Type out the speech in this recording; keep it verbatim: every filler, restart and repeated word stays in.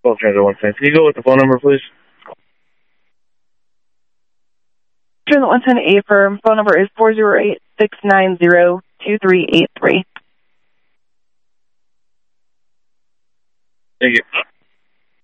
Well, Transit one ten. Can you go with the phone number, please? Transit one ten A firm. Phone number is four zero eight, six nine zero, two three eight three. Thank you.